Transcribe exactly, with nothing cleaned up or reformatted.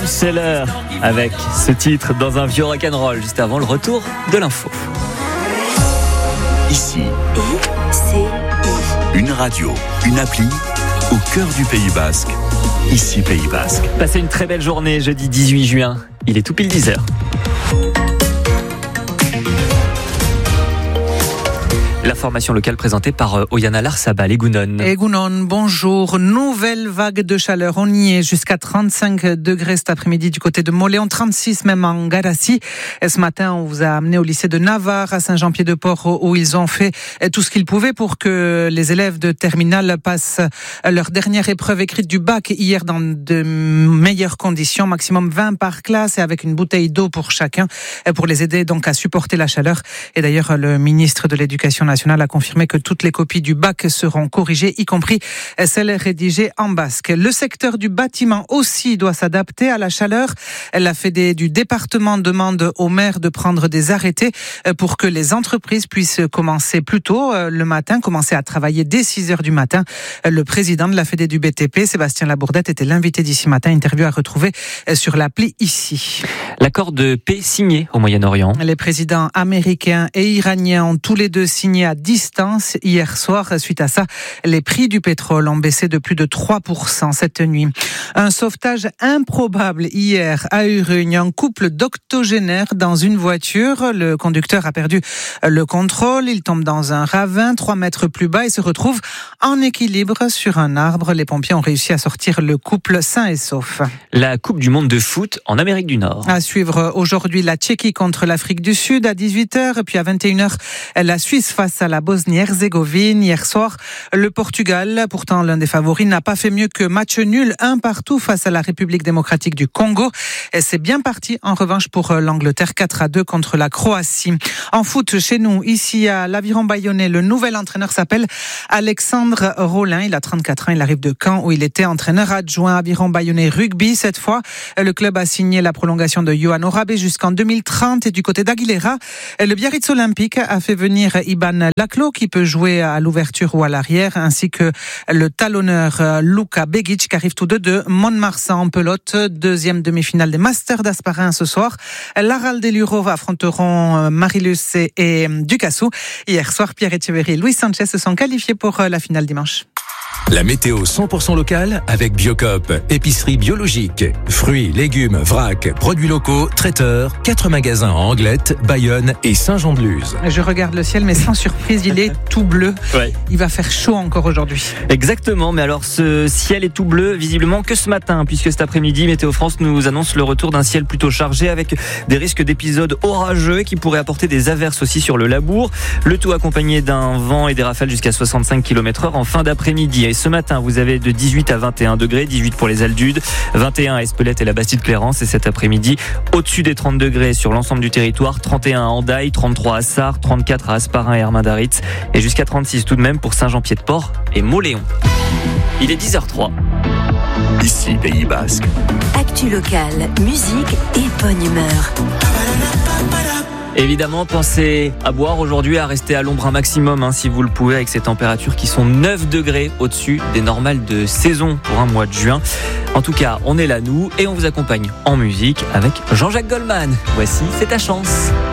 Seller avec ce titre dans un vieux rock'n'roll juste avant le retour de l'info. Ici, une radio, une appli au cœur du Pays Basque. Ici Pays Basque. Passez une très belle journée jeudi dix-huit juin. Il est tout pile dix heures. L'information locale présentée par Oyana Larsabal. Egunon. Egunon, bonjour. Nouvelle vague de chaleur. On y est jusqu'à trente-cinq degrés cet après-midi du côté de Moléon, trente-six même en Garassi. Et ce matin, on vous a amené au lycée de Navarre à Saint-Jean-Pied-de-Port où ils ont fait tout ce qu'ils pouvaient pour que les élèves de terminale passent leur dernière épreuve écrite du bac hier dans de meilleures conditions, maximum vingt par classe et avec une bouteille d'eau pour chacun pour les aider donc à supporter la chaleur. Et d'ailleurs, le ministre de l'Éducation nationale a confirmé que toutes les copies du bac seront corrigées, y compris celles rédigées en basque. Le secteur du bâtiment aussi doit s'adapter à la chaleur. La Fédé du département demande aux maires de prendre des arrêtés pour que les entreprises puissent commencer plus tôt le matin, commencer à travailler dès six heures du matin. Le président de la Fédé du B T P, Sébastien Labourdette, était l'invité d'ici matin. Interview à retrouver sur l'appli ici. L'accord de paix signé au Moyen-Orient. Les présidents américains et iraniens ont tous les deux signé à distance hier soir. Suite à ça, les prix du pétrole ont baissé de plus de trois pour cent cette nuit. Un sauvetage improbable hier à Urugne. Un couple d'octogénaires dans une voiture. Le conducteur a perdu le contrôle. Il tombe dans un ravin trois mètres plus bas et se retrouve en équilibre sur un arbre. Les pompiers ont réussi à sortir le couple sain et sauf. La Coupe du monde de foot en Amérique du Nord. À suivre aujourd'hui la Tchéquie contre l'Afrique du Sud à dix-huit heures. Puis à vingt et une heures, la Suisse face à la Bosnie-Herzégovine. Hier soir, le Portugal, pourtant l'un des favoris, n'a pas fait mieux que match nul, un partout face à la République démocratique du Congo. Et c'est bien parti en revanche pour l'Angleterre, quatre à deux contre la Croatie. En foot, chez nous, ici à l'Aviron Bayonnais, le nouvel entraîneur s'appelle Alexandre Rollin. Il a trente-quatre ans, il arrive de Caen où il était entraîneur adjoint. Aviron Bayonnais rugby. Cette fois, le club a signé la prolongation de Johan Orabé jusqu'en deux mille trente. Et du côté d'Aguilera, le Biarritz Olympique a fait venir Iban Laclos qui peut jouer à l'ouverture ou à l'arrière, ainsi que le talonneur Luka Begic qui arrive tous deux de Mont-de-Marsan en pelote. Deuxième demi-finale des Masters d'Asparin ce soir. Laral et Lurov affronteront Marilus et, et Ducassou. Hier soir, Pierre Etcheverry et Luis Sanchez se sont qualifiés pour la finale dimanche. La météo cent pour cent locale avec Biocop, épicerie biologique, fruits, légumes, vrac, produits locaux, traiteurs, quatre magasins en Anglette, Bayonne et Saint-Jean-de-Luz. Je regarde le ciel, mais sans surprise, il est tout bleu. Ouais. Il va faire chaud encore aujourd'hui. Exactement, mais alors ce ciel est tout bleu visiblement que ce matin, puisque cet après-midi, Météo France nous annonce le retour d'un ciel plutôt chargé avec des risques d'épisodes orageux qui pourraient apporter des averses aussi sur le labour. Le tout accompagné d'un vent et des rafales jusqu'à soixante-cinq kilomètres heure en fin d'après-midi. Et ce matin, vous avez de dix-huit à vingt et un degrés, dix-huit pour les Aldudes, vingt et un à Espelette et la Bastide-Clérance. Et cet après-midi, au-dessus des trente degrés sur l'ensemble du territoire, trente et un à Hendaye, trente-trois à Sarre, trente-quatre à Asparin et Hermann-Daritz et jusqu'à trente-six tout de même pour Saint-Jean-Pied-de-Port et Moléon. Il est dix heures zéro trois. Ici Pays Basque. Actu locale, musique et bonne humeur. Évidemment, pensez à boire aujourd'hui, à rester à l'ombre un maximum hein, si vous le pouvez, avec ces températures qui sont neuf degrés au-dessus des normales de saison pour un mois de juin. En tout cas, on est là nous et on vous accompagne en musique avec Jean-Jacques Goldman. Voici C'est ta chance.